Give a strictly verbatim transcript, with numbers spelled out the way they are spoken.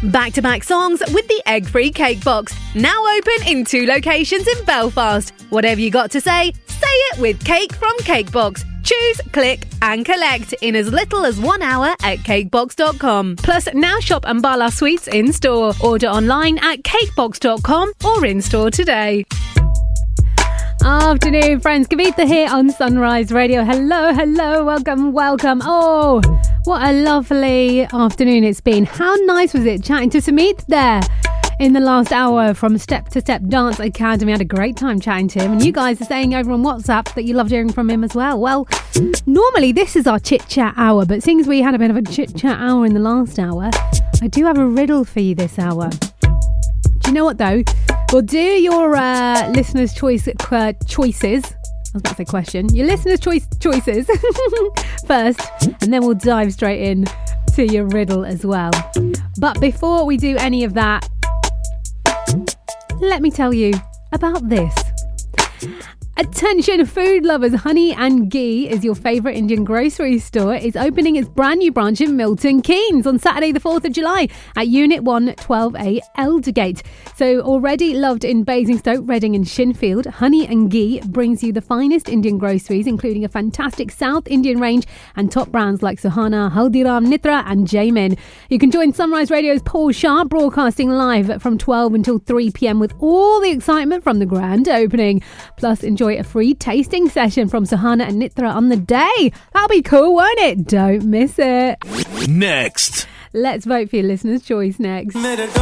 Back-to-back songs with the egg-free cake box. Now open in two locations in Belfast. Whatever you got to say, say it with Cake from Cakebox. Choose, click and collect in as little as one hour at cakebox dot com. Plus, now shop Ambala Sweets in-store. Order online at cakebox dot com or in-store today. Afternoon, friends. Kavita here on Sunrise Radio. Hello, hello, welcome, welcome. Oh, what a lovely afternoon it's been. How nice was it chatting to Sumit there in the last hour from Step to Step Dance Academy. I had a great time chatting to him, and you guys are saying over on WhatsApp that you loved hearing from him as well. Well, normally this is our chit chat hour, but seeing as we had a bit of a chit chat hour in the last hour, I do have a riddle for you this hour. Do you know what though? We'll do your uh, listeners' choice uh, choices. I was about to say question. Your listeners' choice choices first, and then we'll dive straight in to your riddle as well. But before we do any of that, let me tell you about this. Attention food lovers, Honey and Ghee is your favourite Indian grocery store. It's opening its brand new branch in Milton Keynes on Saturday the fourth of July at Unit one twelve A Eldergate. So already loved in Basingstoke, Reading and Shinfield, Honey and Ghee brings you the finest Indian groceries, including a fantastic South Indian range and top brands like Suhana, Haldiram, Nitra and Jaimin. You can join Sunrise Radio's Paul Shah broadcasting live from twelve until three p.m. with all the excitement from the grand opening. Plus enjoy a free tasting session from Suhana and Nitra on the day. That'll be cool, won't it? Don't miss it. Next. Let's vote for your listener's choice next.